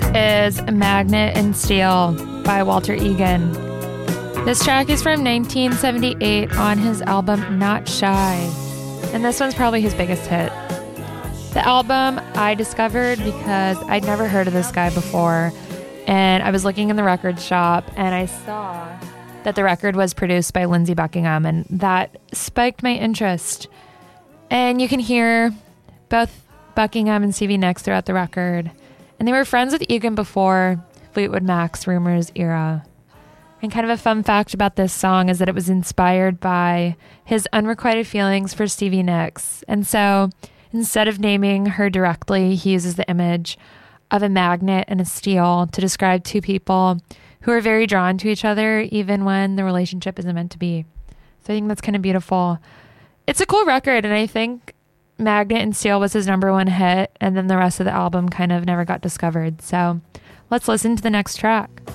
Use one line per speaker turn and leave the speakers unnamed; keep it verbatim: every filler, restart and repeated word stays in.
is Magnet and Steel by Walter Egan. This track is from nineteen seventy-eight on his album Not Shy, and this one's probably his biggest hit. The album I discovered because I'd never heard of this guy before, and I was looking in the record shop and I saw that the record was produced by Lindsey Buckingham, and that spiked my interest. And you can hear both Buckingham and Stevie Nicks throughout the record, and they were friends with Egan before Fleetwood Mac's Rumors era. And kind of a fun fact about this song is that it was inspired by his unrequited feelings for Stevie Nicks. And so instead of naming her directly, he uses the image of a magnet and a steel to describe two people who are very drawn to each other, even when the relationship isn't meant to be. So I think that's kind of beautiful. It's a cool record, and I think Magnet and Steel was his number one hit, and then the rest of the album kind of never got discovered. So let's listen to the next track.